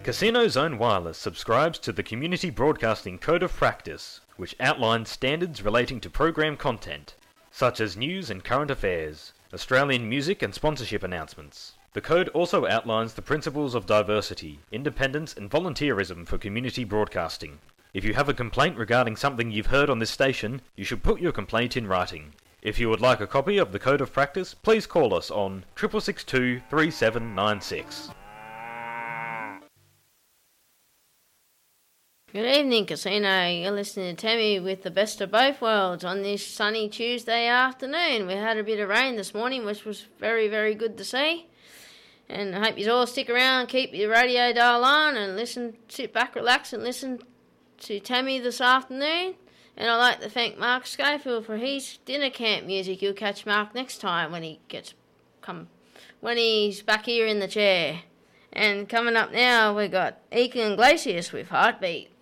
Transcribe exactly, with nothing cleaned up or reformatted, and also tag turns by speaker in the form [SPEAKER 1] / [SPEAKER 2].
[SPEAKER 1] Casino Zone Wireless subscribes to the Community Broadcasting Code of Practice, which outlines standards relating to program content, such as news and current affairs, Australian music and sponsorship announcements. The code also outlines the principles of diversity, independence and volunteerism for community broadcasting. If you have a complaint regarding something you've heard on this station, you should put your complaint in writing. If you would like a copy of the Code of Practice, please call us on six six two, three seven nine six.
[SPEAKER 2] Good evening, Casino. You're listening to Tammy with the best of both worlds on this sunny Tuesday afternoon. We had a bit of rain this morning, which was very, very good to see. And I hope you all stick around, keep your radio dial on and listen, sit back, relax and listen to Tammy this afternoon. And I'd like to thank Mark Schofield for his dinner camp music. You'll catch Mark next time when he gets come when he's back here in the chair. And coming up now, we've got Eakin Glacius with Heartbeat.